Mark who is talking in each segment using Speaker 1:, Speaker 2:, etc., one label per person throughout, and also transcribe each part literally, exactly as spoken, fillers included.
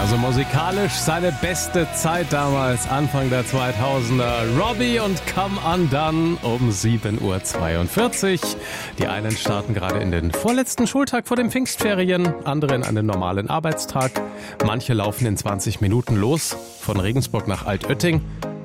Speaker 1: Also musikalisch seine beste Zeit damals, Anfang der zweitausender. Robbie und Come Undone um sieben Uhr zweiundvierzig. Die einen starten gerade in den vorletzten Schultag vor den Pfingstferien, andere in einen normalen Arbeitstag. Manche laufen in zwanzig Minuten los, von Regensburg nach Altötting.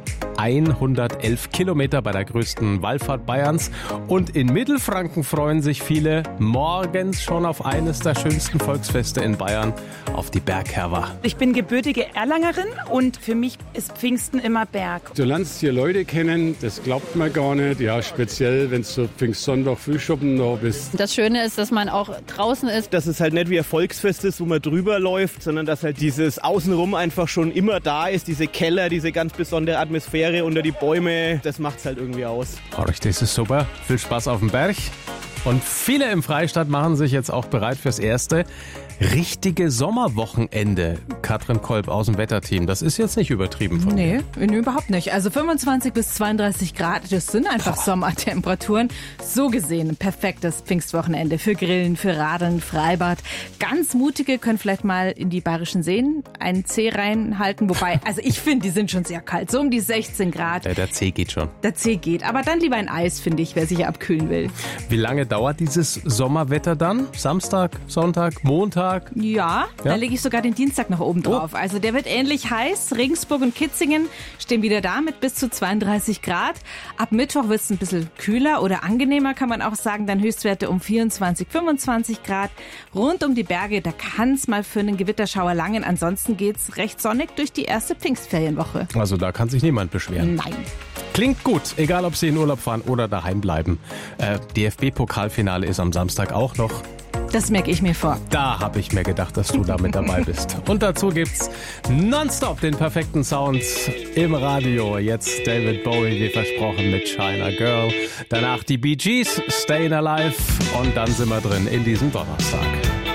Speaker 1: hundertelf Kilometer bei der größten Wallfahrt Bayerns. Und in Mittelfranken freuen sich viele morgens schon auf eines der schönsten Volksfeste in Bayern, auf die Bergherwa.
Speaker 2: Ich bin gebürtige Erlangerin und für mich ist Pfingsten immer Berg.
Speaker 3: Du lernst hier Leute kennen, das glaubt man gar nicht. Ja, speziell, wenn du Pfingstsonntag Frühschoppen da bist.
Speaker 4: Das Schöne ist, dass man auch draußen ist.
Speaker 5: Dass es halt nicht wie ein Volksfest ist, wo man drüber läuft, sondern dass halt dieses Außenrum einfach schon immer da ist, diese Keller, diese ganz besondere Atmosphäre unter die Bäume, das macht's halt irgendwie aus.
Speaker 1: Oh, das ist super. Viel Spaß auf dem Berg. Und viele im Freistaat machen sich jetzt auch bereit fürs erste richtige Sommerwochenende. Katrin Kolb aus dem Wetterteam. Das ist jetzt nicht übertrieben von
Speaker 6: Nee,
Speaker 1: mir.
Speaker 6: überhaupt nicht. Also fünfundzwanzig bis zweiunddreißig Grad, das sind einfach Boah. Sommertemperaturen. So gesehen ein perfektes Pfingstwochenende für Grillen, für Radeln, Freibad. Ganz Mutige können vielleicht mal in die bayerischen Seen einen Zeh reinhalten. Wobei, also ich finde, die sind schon sehr kalt. So um die sechzehn Grad.
Speaker 1: Ja, der Zeh geht schon.
Speaker 6: Der Zeh geht. Aber dann lieber ein Eis, finde ich, wer sich abkühlen will.
Speaker 1: Wie lange dauert dieses Sommerwetter dann? Samstag, Sonntag, Montag?
Speaker 6: Ja, ja? Da lege ich sogar den Dienstag noch oben drauf. Oh. Also der wird ähnlich heiß. Regensburg und Kitzingen stehen wieder da mit bis zu zweiunddreißig Grad. Ab Mittwoch wird es ein bisschen kühler oder angenehmer, kann man auch sagen. Dann Höchstwerte um vierundzwanzig, fünfundzwanzig Grad. Rund um die Berge, da kann es mal für einen Gewitterschauer langen. Ansonsten geht es recht sonnig durch die erste Pfingstferienwoche.
Speaker 1: Also da kann sich niemand beschweren.
Speaker 6: Nein.
Speaker 1: Klingt gut, egal ob Sie in Urlaub fahren oder daheim bleiben. Äh, D F B-Pokalfinale ist am Samstag auch noch.
Speaker 6: Das merke ich mir vor.
Speaker 1: Da habe ich mir gedacht, dass du da mit dabei bist. Und dazu gibt's nonstop den perfekten Sound im Radio. Jetzt David Bowie, wie versprochen, mit China Girl. Danach die Bee Gees, Stayin' Alive. Und dann sind wir drin in diesem Donnerstag.